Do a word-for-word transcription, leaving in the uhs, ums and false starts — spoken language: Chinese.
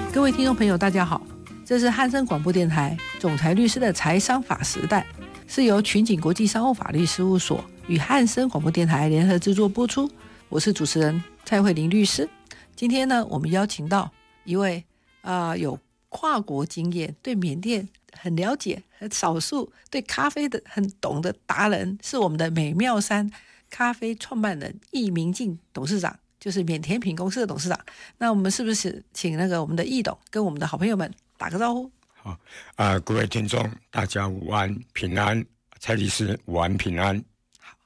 各位听众朋友大家好，这是汉声广播电台总裁律师的财商法时代，是由群景国际商务法律事务所与汉声广播电台联合制作播出。我是主持人蔡慧玲律师。今天呢，我们邀请到一位、呃、有跨国经验，对缅甸很了解，很少数对咖啡的很懂的达人，是我们的美妙山咖啡创办人易明进董事长，就是缅甜品公司的董事长。那我们是不是请那个我们的易董跟我们的好朋友们打个招呼？ 好啊、呃，各位听众大家午安平安，蔡律师午安平安。